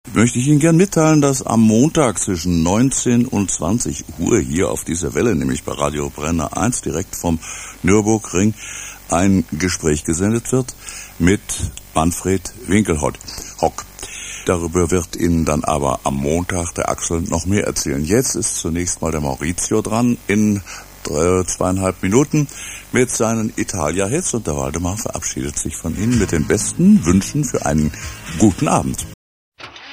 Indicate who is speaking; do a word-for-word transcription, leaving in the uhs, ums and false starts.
Speaker 1: möchte ich Ihnen gern mitteilen, dass am Montag zwischen neunzehn und zwanzig Uhr hier auf dieser Welle, nämlich bei Radio Brenner eins, direkt vom Nürburgring, ein Gespräch gesendet wird mit Manfred Winkelhock. Darüber wird Ihnen dann aber am Montag der Axel noch mehr erzählen. Jetzt ist zunächst mal der Maurizio dran in drei, zweieinhalb Minuten mit seinen Italia-Hits und der Waldemar verabschiedet sich von Ihnen mit den besten Wünschen für einen guten Abend.